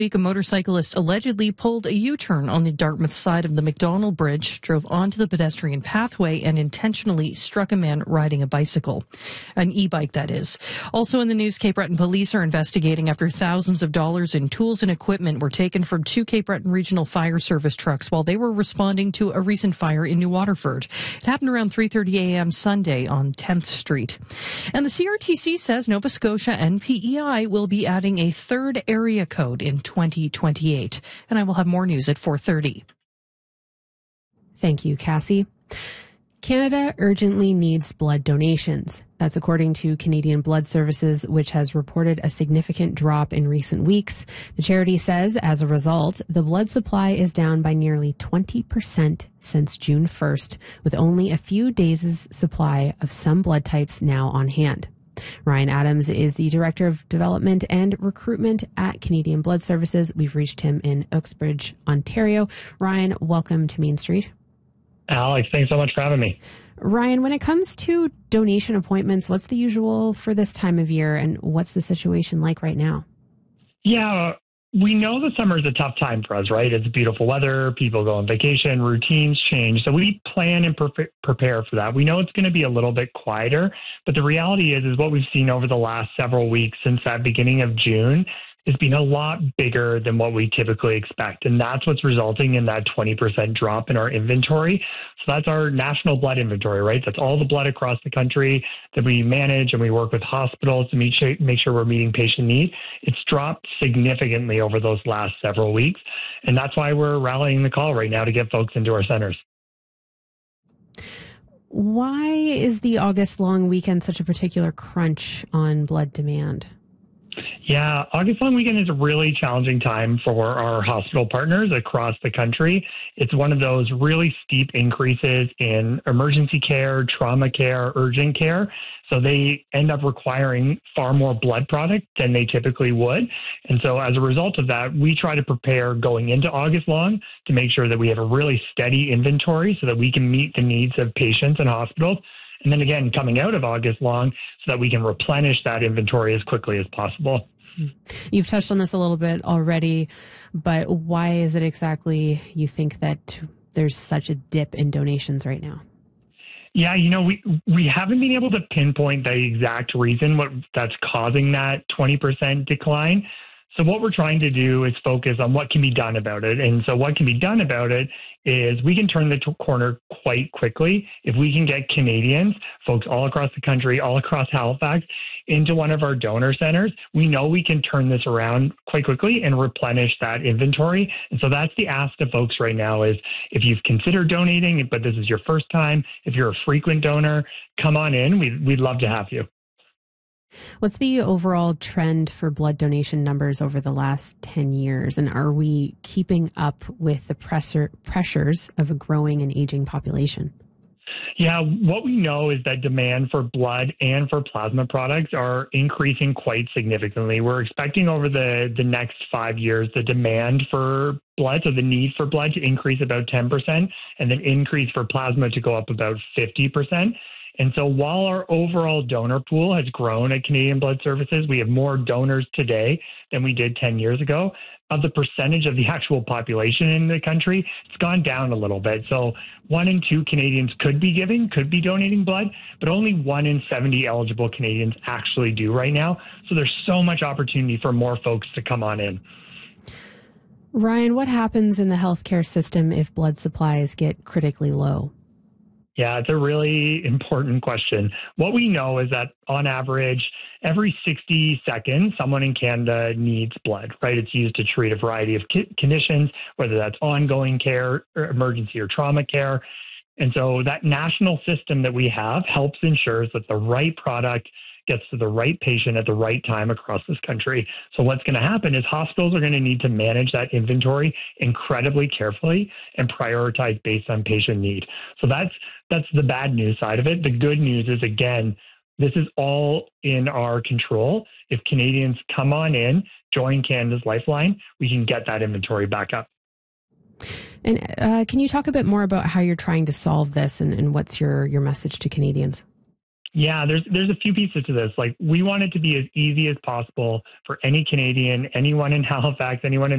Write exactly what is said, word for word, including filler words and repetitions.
week, a motorcyclist allegedly pulled a U-turn on the Dartmouth side of the McDonald Bridge, drove onto the pedestrian pathway, and intentionally struck a man riding a bicycle. An e-bike, that is. Also in the news, Cape Breton police are investigating after thousands of dollars in tools and equipment were taken from two Cape Breton Regional Fire Service trucks while they were responding to a recent fire in New Waterford. It happened around three thirty a.m. Sunday on tenth Street. And the C R T C says Nova Scotia N P E I will be adding a third area code in twenty twenty-eight. And I will have more news at four thirty. Thank you, Cassie. Canada urgently needs blood donations. That's according to Canadian Blood Services, which has reported a significant drop in recent weeks. The charity says, as a result, the blood supply is down by nearly twenty percent since June first, with only a few days' supply of some blood types now on hand. Ryan Adams is the Director of Development and Recruitment at Canadian Blood Services. We've reached him in Uxbridge, Ontario. Ryan, welcome to Main Street. Alex, thanks so much for having me. Ryan, when it comes to donation appointments, what's the usual for this time of year, and what's the situation like right now? Yeah, we know the summer is a tough time for us, right? It's beautiful weather, people go on vacation, routines change. So we plan and pre- prepare for that. We know it's going to be a little bit quieter, but the reality is, is what we've seen over the last several weeks since that beginning of June has been a lot bigger than what we typically expect. And that's what's resulting in that twenty percent drop in our inventory. So that's our national blood inventory, right? That's all the blood across the country that we manage, and we work with hospitals to make sure, make sure we're meeting patient need. It's dropped significantly over those last several weeks. And that's why we're rallying the call right now to get folks into our centers. Why is the August long weekend such a particular crunch on blood demand? Yeah, August long weekend is a really challenging time for our hospital partners across the country. It's one of those really steep increases in emergency care, trauma care, urgent care. So they end up requiring far more blood product than they typically would. And so as a result of that, we try to prepare going into August long to make sure that we have a really steady inventory so that we can meet the needs of patients and hospitals. And then again, coming out of August long so that we can replenish that inventory as quickly as possible. You've touched on this a little bit already, but why is it exactly you think that there's such a dip in donations right now? Yeah, you know, we we haven't been able to pinpoint the exact reason what that's causing that twenty percent decline. So what we're trying to do is focus on what can be done about it. And so what can be done about it is we can turn the t- corner quite quickly if we can get Canadians, folks all across the country, all across Halifax, into one of our donor centers. We know we can turn this around quite quickly and replenish that inventory. And so that's the ask to folks right now is if you've considered donating, but this is your first time, if you're a frequent donor, come on in. We'd, we'd love to have you. What's the overall trend for blood donation numbers over the last ten years? And are we keeping up with the pressure, pressures of a growing and aging population? Yeah, what we know is that demand for blood and for plasma products are increasing quite significantly. We're expecting over the, the next five years, the demand for blood, so the need for blood to increase about ten percent, and then increase for plasma to go up about fifty percent. And so while our overall donor pool has grown at Canadian Blood Services, we have more donors today than we did ten years ago. Of the percentage of the actual population in the country, it's gone down a little bit. So one in two Canadians could be giving, could be donating blood, but only one in seventy eligible Canadians actually do right now. So there's so much opportunity for more folks to come on in. Ryan, what happens in the healthcare system if blood supplies get critically low? Yeah, it's a really important question. What we know is that on average, every sixty seconds, someone in Canada needs blood, right? It's used to treat a variety of conditions, whether that's ongoing care, or emergency or trauma care. And so that national system that we have helps ensures that the right product gets to the right patient at the right time across this country. So what's going to happen is hospitals are going to need to manage that inventory incredibly carefully and prioritize based on patient need. So that's that's the bad news side of it. The good news is, again, this is all in our control. If Canadians come on in, join Canada's Lifeline, we can get that inventory back up. And uh, can you talk a bit more about how you're trying to solve this and, and what's your, your message to Canadians? Yeah, there's there's a few pieces to this. Like, we want it to be as easy as possible for any Canadian, anyone in Halifax, anyone in